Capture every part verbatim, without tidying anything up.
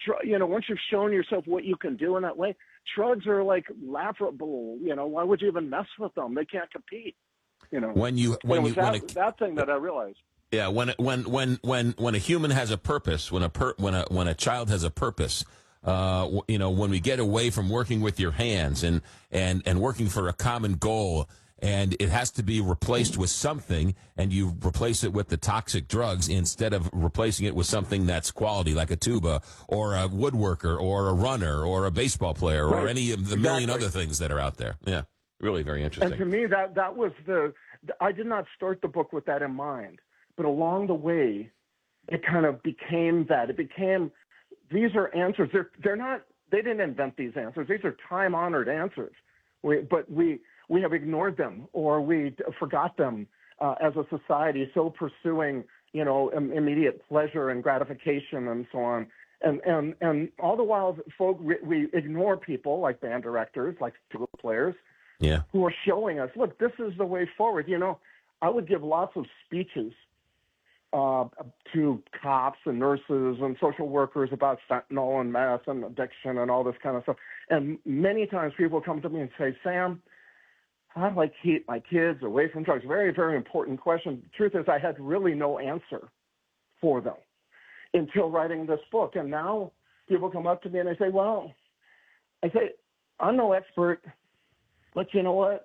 dr- you know, once you've shown yourself what you can do in that way, drugs are like laughable. You know, why would you even mess with them? They can't compete. You know, when you when it was you that, when a, that thing that I realized. Yeah, when when when when when a human has a purpose, when a per, when a when a child has a purpose, uh, you know, when we get away from working with your hands and and and working for a common goal, and it has to be replaced with something, and you replace it with the toxic drugs instead of replacing it with something that's quality, like a tuba or a woodworker or a runner or a baseball player or Right. any of the Exactly. million other things that are out there. Yeah, really very interesting. And to me, that that was the. I did not start the book with that in mind. But along the way, it kind of became that. It became, these are answers. They're, they're not, they didn't invent these answers. These are time-honored answers. We, but we, we have ignored them or we forgot them uh, as a society, so pursuing, you know, im- immediate pleasure and gratification and so on. And, and, and all the while, folk, we, we ignore people like band directors, like tuba players, Yeah. who are showing us, look, this is the way forward. You know, I would give lots of speeches Uh, to cops and nurses and social workers about fentanyl and meth and addiction and all this kind of stuff. And many times people come to me and say, Sam, how do I keep my kids away from drugs? Very, very important question. The truth is I had really no answer for them until writing this book. And now people come up to me and they say, well, I say, I'm no expert, but you know what?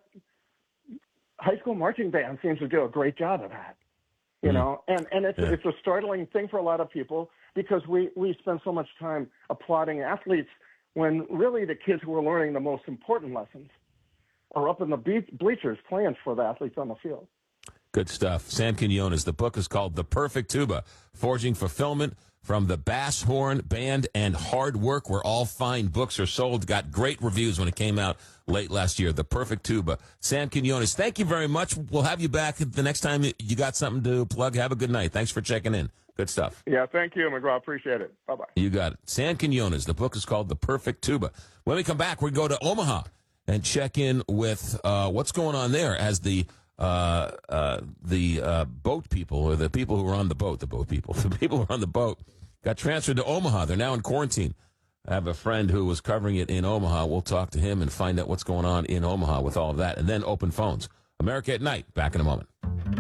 High school marching band seems to do a great job of that. You know, and, and it's, Yeah. it's a startling thing for a lot of people because we, we spend so much time applauding athletes when really the kids who are learning the most important lessons are up in the be- bleachers playing for the athletes on the field. Good stuff. Sam Quinones. The book is called The Perfect Tuba, Forging Fulfillment from the Bass Horn Band and Hard Work, where all fine books are sold. Got great reviews when it came out late last year. The Perfect Tuba. Sam Quinones, thank you very much. We'll have you back the next time you got something to plug. Have a good night. Thanks for checking in. Good stuff. Yeah, thank you, McGraw. Appreciate it. Bye-bye. You got it. Sam Quinones. The book is called The Perfect Tuba. When we come back, we go to Omaha and check in with uh, what's going on there as the uh, uh, the uh, boat people, or the people who are on the boat, the boat people, the people who are on the boat got transferred to Omaha. They're now in quarantine. I have a friend who was covering it in Omaha. We'll talk to him and find out what's going on in Omaha with all of that. And then open phones. America at Night. Back in a moment.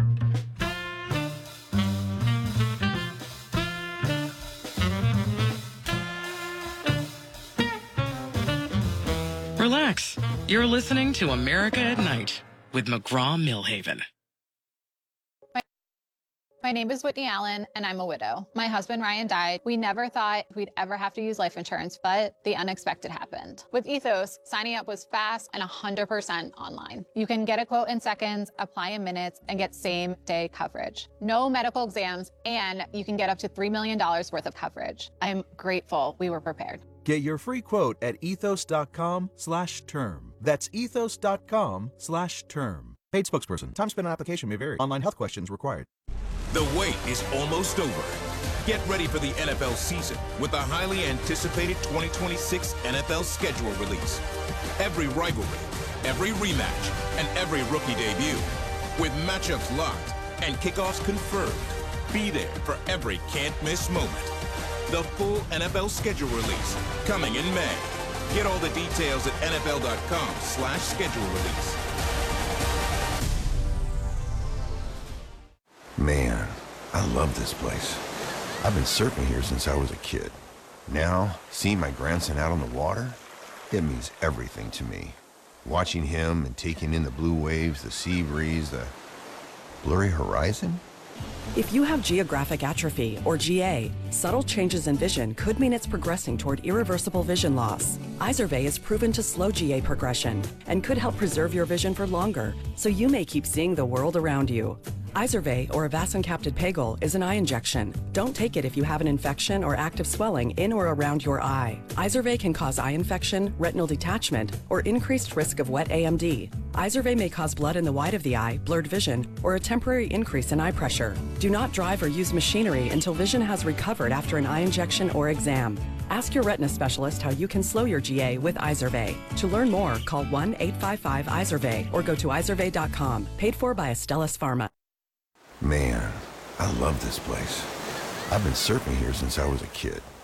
Relax. You're listening to America at Night with McGraw-Millhaven. My name is Whitney Allen, and I'm a widow. My husband, Ryan, died. We never thought we'd ever have to use life insurance, but the unexpected happened. With Ethos, signing up was fast and one hundred percent online. You can get a quote in seconds, apply in minutes, and get same-day coverage. No medical exams, and you can get up to three million dollars worth of coverage. I'm grateful we were prepared. Get your free quote at ethos.com slash term. That's ethos.com slash term. Paid spokesperson. Time spent on application may vary. Online health questions required. The wait is almost over. Get ready for the N F L season with the highly anticipated twenty twenty-six N F L schedule release. Every rivalry, every rematch, and every rookie debut. With matchups locked and kickoffs confirmed. Be there for every can't-miss moment. The full N F L schedule release, coming in May. Get all the details at nfl.com slash schedule release. Man, I love this place. I've been surfing here since I was a kid. Now, seeing my grandson out on the water, it means everything to me. Watching him and taking in the blue waves, the sea breeze, the blurry horizon. If you have geographic atrophy, or G A, subtle changes in vision could mean it's progressing toward irreversible vision loss. Izervay is proven to slow G A progression and could help preserve your vision for longer, so you may keep seeing the world around you. Izervay, or avacincaptad pegol, is an eye injection. Don't take it if you have an infection or active swelling in or around your eye. Izervay can cause eye infection, retinal detachment, or increased risk of wet A M D. Izervay may cause blood in the white of the eye, blurred vision, or a temporary increase in eye pressure. Do not drive or use machinery until vision has recovered after an eye injection or exam. Ask your retina specialist how you can slow your G A with Izervay. To learn more, call one eight five five Izervay or go to izervay dot com. Paid for by Astellas Pharma. Man, I love this place. I've been surfing here since I was a kid.